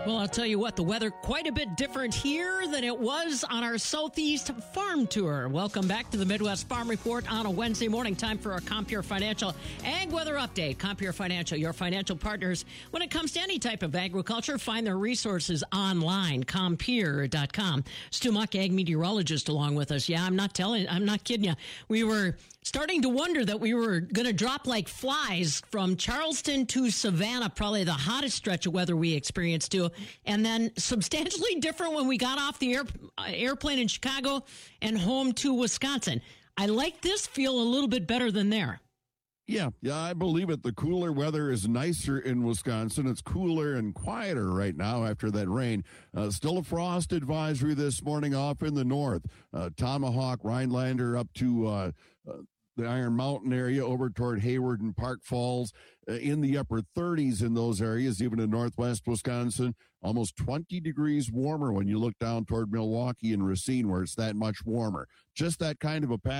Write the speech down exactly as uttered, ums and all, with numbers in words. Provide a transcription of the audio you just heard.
Well, I'll tell you what, the weather quite a bit different here than it was on our Southeast farm tour. Welcome back to the Midwest Farm Report on a Wednesday morning. Time for our Compeer Financial Ag Weather Update. Compeer Financial, your financial partners when it comes to any type of agriculture. Find their resources online, compeer dot com. Stu Muck, ag meteorologist, along with us. Yeah, I'm not telling, I'm not kidding you. We were starting to wonder that we were going to drop like flies from Charleston to Savannah, probably the hottest stretch of weather we experienced too. And then substantially different when we got off the air, uh, airplane in Chicago and home to Wisconsin. I like this feel a little bit better than there. Yeah, yeah, I believe it. The cooler weather is nicer in Wisconsin. It's cooler and quieter right now after that rain. Uh, still a frost advisory this morning off in the north. Uh, Tomahawk, Rhinelander up to uh, uh, the Iron Mountain area over toward Hayward and Park Falls, uh, in the upper thirties in those areas, even in northwest Wisconsin. Almost twenty degrees warmer when you look down toward Milwaukee and Racine, where it's that much warmer. Just that kind of a pattern.